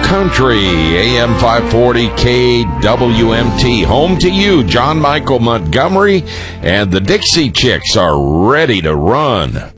Country, AM 540 KWMT. Home to you, John Michael Montgomery, and the Dixie Chicks are ready to run.